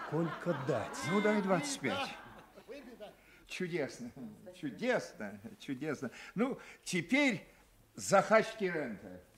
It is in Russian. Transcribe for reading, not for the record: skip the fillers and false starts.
Сколько дать? Ну, дай 25. Чудесно, чудесно, чудесно. Ну, теперь за Хачки рента.